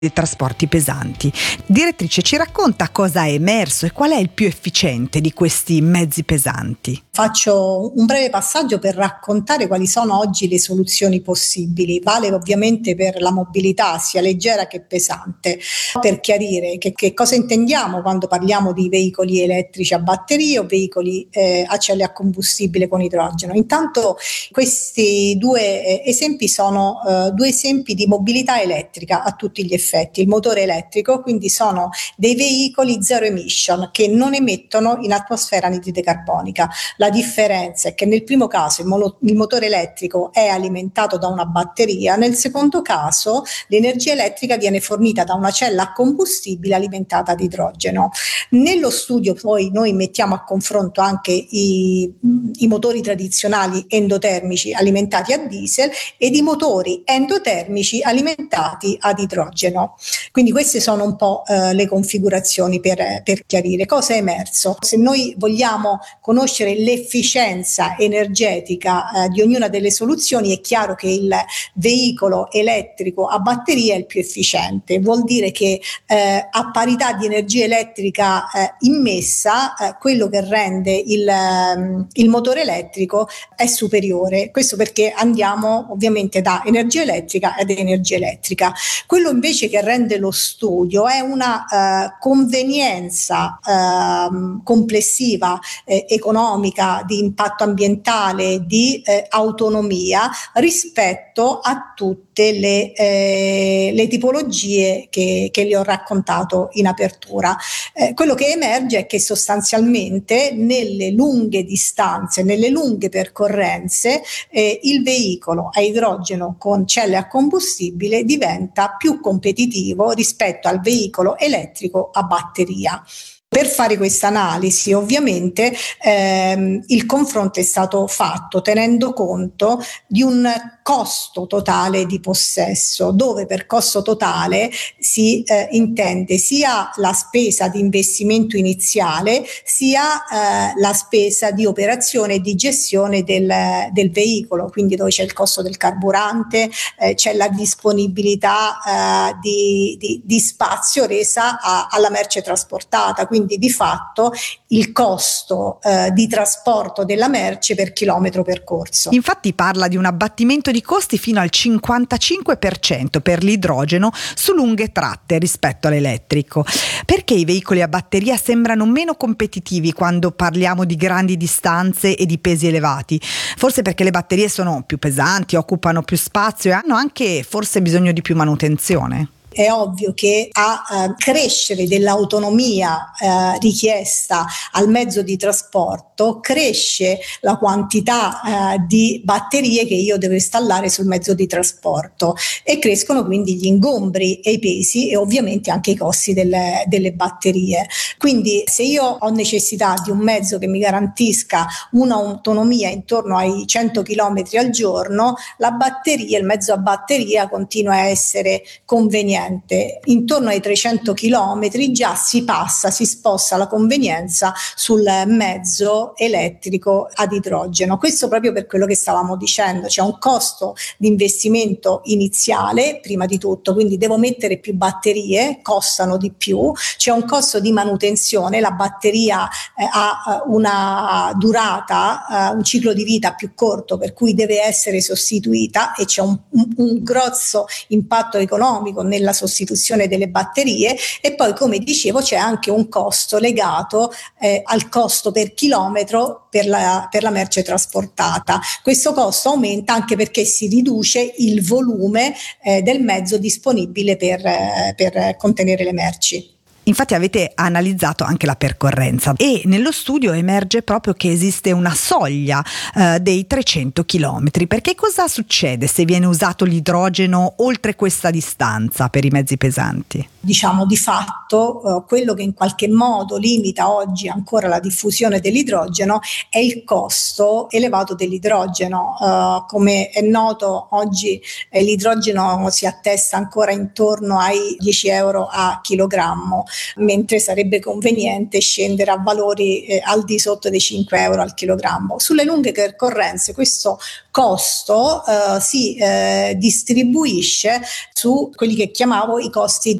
dei trasporti pesanti. Direttrice, ci racconta cosa è emerso e qual è il più efficiente di questi mezzi pesanti? Faccio un breve passaggio per raccontare quali sono oggi le soluzioni possibili. Vale ovviamente per la mobilità sia leggera che pesante. Per chiarire che cosa intendiamo quando parliamo di veicoli elettrici a batterie o veicoli a celle a combustibile con idrogeno. Intanto questi due esempi sono due esempi di mobilità elettrica a tutti gli effetti. Il motore elettrico, quindi sono dei veicoli zero emission che non emettono in atmosfera anidride carbonica. La differenza è che nel primo caso il motore elettrico è alimentato da una batteria, nel secondo caso l'energia elettrica viene fornita da una cella a combustibile alimentata ad idrogeno. Nello studio poi noi mettiamo a confronto anche i motori tradizionali endotermici alimentati a diesel ed i motori endotermici alimentati ad idrogeno. Quindi queste sono un po' le configurazioni per chiarire cosa è emerso. Se noi vogliamo conoscere l'efficienza energetica di ognuna delle soluzioni, è chiaro che il veicolo elettrico a batteria è il più efficiente. Vuol dire che a parità di energia elettrica immessa, quello che rende il motore elettrico è superiore. Questo perché andiamo ovviamente da energia elettrica ad energia elettrica. Quello invece che rende lo studio è una convenienza complessiva economica, di impatto ambientale, di autonomia rispetto a tutte le tipologie che le ho raccontato in apertura. Quello che emerge è che sostanzialmente nelle lunghe distanze, nelle lunghe percorrenze, il veicolo a idrogeno con celle a combustibile diventa più competitivo rispetto al veicolo elettrico a batteria. Per fare questa analisi ovviamente il confronto è stato fatto tenendo conto di un costo totale di possesso, dove per costo totale si intende sia la spesa di investimento iniziale sia la spesa di operazione e di gestione del veicolo, quindi dove c'è il costo del carburante, c'è la disponibilità di spazio resa alla merce trasportata, quindi di fatto il costo di trasporto della merce per chilometro percorso. Infatti parla di un abbattimento di costi fino al 55% per l'idrogeno su lunghe tratte rispetto all'elettrico. Perché i veicoli a batteria sembrano meno competitivi quando parliamo di grandi distanze e di pesi elevati? Forse perché le batterie sono più pesanti, occupano più spazio e hanno anche forse bisogno di più manutenzione? È ovvio che a crescere dell'autonomia richiesta al mezzo di trasporto cresce la quantità di batterie che io devo installare sul mezzo di trasporto e crescono quindi gli ingombri e i pesi e ovviamente anche i costi delle batterie. Quindi se io ho necessità di un mezzo che mi garantisca un'autonomia intorno ai 100 km al giorno, la batteria, il mezzo a batteria continua a essere conveniente. Intorno ai 300 km già si sposta la convenienza sul mezzo elettrico ad idrogeno. Questo proprio per quello che stavamo dicendo, c'è un costo di investimento iniziale prima di tutto, quindi devo mettere più batterie, costano di più, c'è un costo di manutenzione, la batteria ha una durata, un ciclo di vita più corto per cui deve essere sostituita e c'è un grosso impatto economico nella sostituzione delle batterie e poi, come dicevo, c'è anche un costo legato al costo per chilometro per la merce trasportata. Questo costo aumenta anche perché si riduce il volume del mezzo disponibile per contenere le merci. Infatti avete analizzato anche la percorrenza e nello studio emerge proprio che esiste una soglia dei 300 km. Perché cosa succede se viene usato l'idrogeno oltre questa distanza per i mezzi pesanti? Diciamo di fatto quello che in qualche modo limita oggi ancora la diffusione dell'idrogeno è il costo elevato dell'idrogeno. Come è noto oggi l'idrogeno si attesta ancora intorno ai 10 euro a chilogrammo. mentre sarebbe conveniente scendere a valori al di sotto dei 5 euro al chilogrammo. Sulle lunghe percorrenze questo costo si distribuisce su quelli che chiamavo i costi